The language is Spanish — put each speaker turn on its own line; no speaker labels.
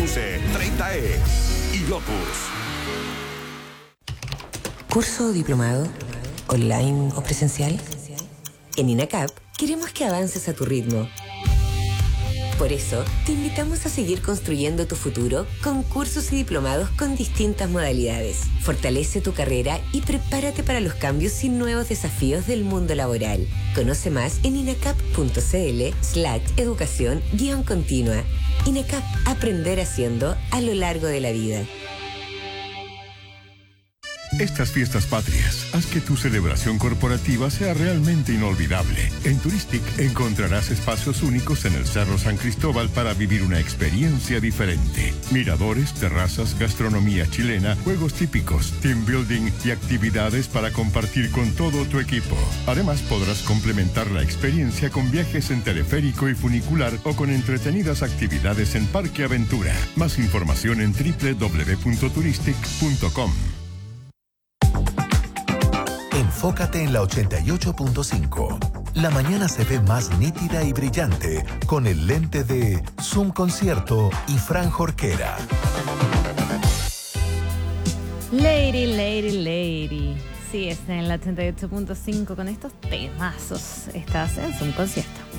11, 30E y Lotus.
¿Curso o diplomado? ¿Online o presencial? En INACAP queremos que avances a tu ritmo. Por eso, te invitamos a seguir construyendo tu futuro con cursos y diplomados con distintas modalidades. Fortalece tu carrera y prepárate para los cambios y nuevos desafíos del mundo laboral. Conoce más en inacap.cl/educación-continua. INACAP, aprender haciendo a lo largo de la vida.
Estas fiestas patrias, haz que tu celebración corporativa sea realmente inolvidable. En Turistic encontrarás espacios únicos en el Cerro San Cristóbal para vivir una experiencia diferente. Miradores, terrazas, gastronomía chilena, juegos típicos, team building y actividades para compartir con todo tu equipo. Además, podrás complementar la experiencia con viajes en teleférico y funicular o con entretenidas actividades en Parque Aventura. Más información en www.turistic.com.
Enfócate en la 88.5. La mañana se ve más nítida y brillante con el lente de Zoom Concierto y Fran Jorquera.
Lady. Sí, es en la 88.5 con estos temazos. Estás en Zoom Concierto.